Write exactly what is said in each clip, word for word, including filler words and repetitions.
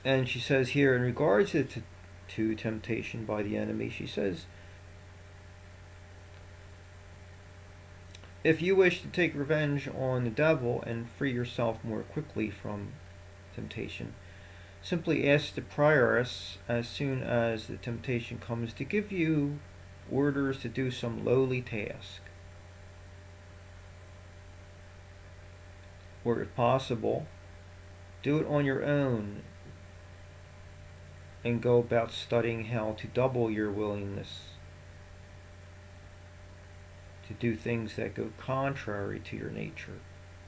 And she says here, in regards to, to temptation by the enemy, she says, if you wish to take revenge on the devil and free yourself more quickly from temptation, simply ask the prioress as soon as the temptation comes to give you orders to do some lowly task. Or if possible, do it on your own and go about studying how to double your willingness to do things that go contrary to your nature.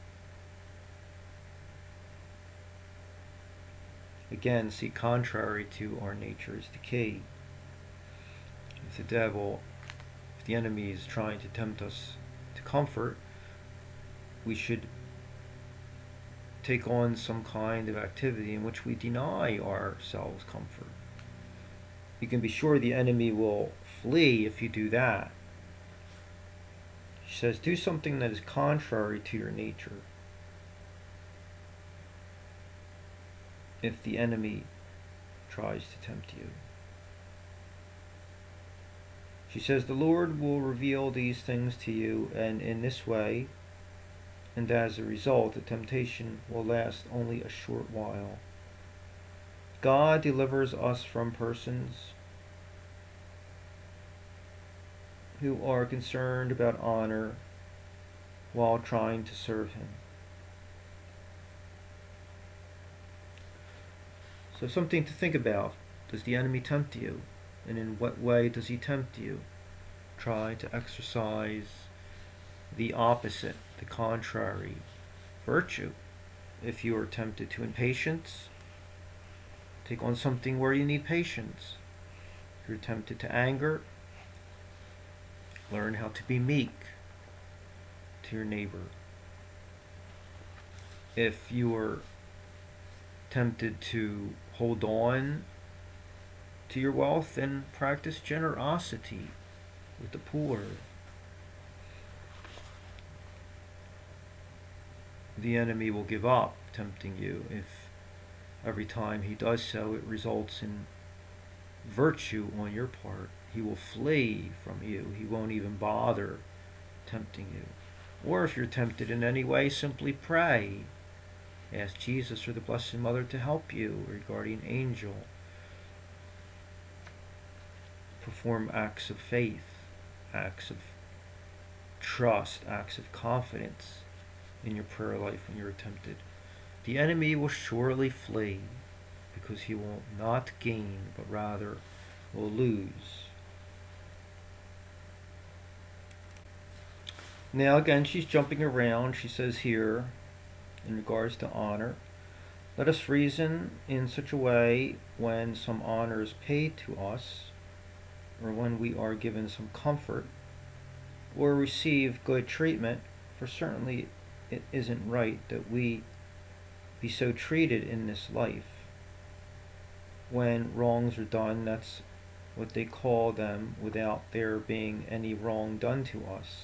Again, see, contrary to our nature is the key. If the devil, if the enemy is trying to tempt us to comfort, we should take on some kind of activity in which we deny ourselves comfort. You can be sure the enemy will flee if you do that. She says, do something that is contrary to your nature. If the enemy tries to tempt you. She says, the Lord will reveal these things to you, and in this way, and as a result, the temptation will last only a short while. God delivers us from persons who are concerned about honor while trying to serve Him. So something to think about. Does the enemy tempt you? And in what way does he tempt you? Try to exercise the opposite, the contrary virtue. If you are tempted to impatience, take on something where you need patience. If you're tempted to anger, learn how to be meek to your neighbor. If you are tempted to hold on to your wealth, then practice generosity with the poor. The enemy will give up tempting you if every time he does so it results in virtue on your part. He will flee from you. He won't even bother tempting you. Or if you're tempted in any way, simply pray. Ask Jesus or the Blessed Mother to help you, or your guardian angel. Perform acts of faith, acts of trust, acts of confidence in your prayer life when you're tempted. The enemy will surely flee, because he will not gain, but rather will lose. Now again, she's jumping around. She says here, in regards to honor, let us reason in such a way when some honor is paid to us, or when we are given some comfort, or receive good treatment, for certainly it isn't right that we be so treated in this life. When wrongs are done, that's what they call them, without there being any wrong done to us.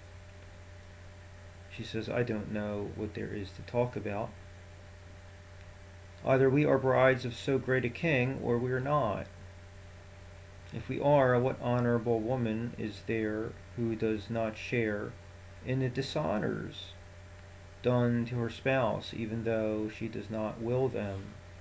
She says, I don't know what there is to talk about. Either we are brides of so great a king, or we are not. If we are, what honorable woman is there who does not share in the dishonors done to her spouse, even though she does not will them?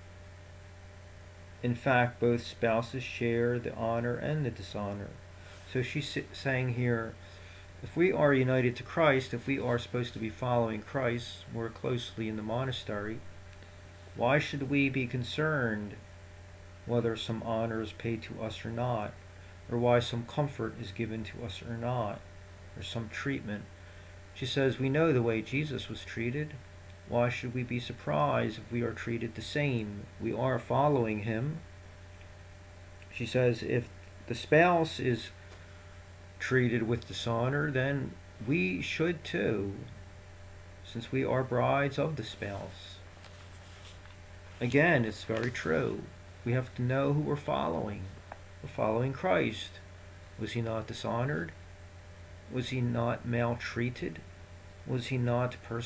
In fact, both spouses share the honor and the dishonor. So she's saying here, if we are united to Christ, if we are supposed to be following Christ more closely in the monastery, why should we be concerned whether some honor is paid to us or not, or why some comfort is given to us or not, or some treatment? She says, we know the way Jesus was treated. Why should we be surprised if we are treated the same? We are following him. She says, if the spouse is treated with dishonor, then we should too, since we are brides of the spouse. Again, it's very true. We have to know who we're following. We're following Christ. Was he not dishonored? Was he not maltreated? Was he not persecuted?